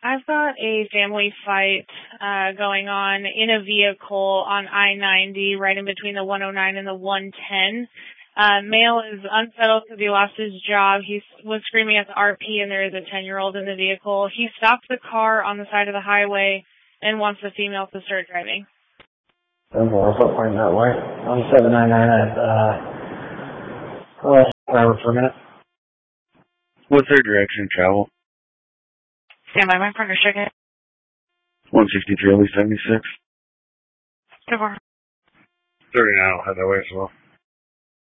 I've got a family fight going on in a vehicle on I-90 right in between the 109 and the 110. Male is unsettled because he lost his job. He was screaming at the RP, and there is a 10-year-old in the vehicle. He stopped the car on the side of the highway and wants the female to start driving. What's up, pointing that way? On 799 driver for a minute. What's their direction of travel? Stand by, my partner's checking. 163, 76. 4. 39, I'll head that way as well.